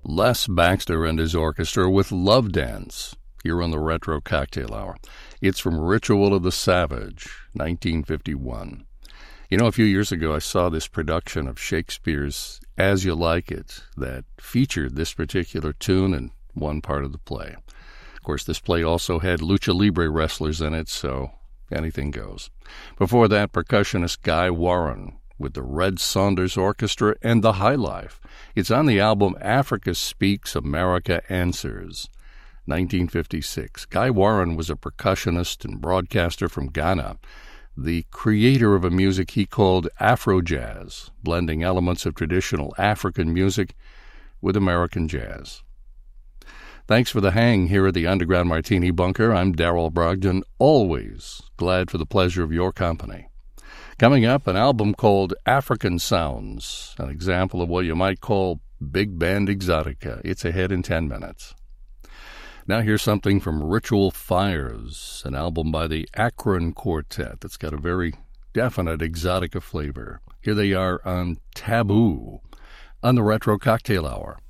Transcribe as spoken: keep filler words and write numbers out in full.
Les Baxter and his orchestra with Love Dance here on the Retro Cocktail Hour. It's from Ritual of the Savage, nineteen fifty-one. You know, a few years ago I saw this production of Shakespeare's As You Like It that featured this particular tune in one part of the play. Of course, this play also had lucha libre wrestlers in it, so anything goes. Before that, percussionist Guy Warren with the Red Saunders Orchestra and The High Life. It's on the album Africa Speaks, America Answers, nineteen fifty-six. Guy Warren was a percussionist and broadcaster from Ghana, the creator of a music he called Afro Jazz, blending elements of traditional African music with American jazz. Thanks for the hang here at the Underground Martini Bunker. I'm Darrell Brogdon, always glad for the pleasure of your company. Coming up, an album called African Sounds, an example of what you might call big band exotica. It's ahead in ten minutes. Now here's something from Ritual Fires, an album by the Akron Quartet that's got a very definite exotica flavor. Here they are on Taboo on the Retro Cocktail Hour.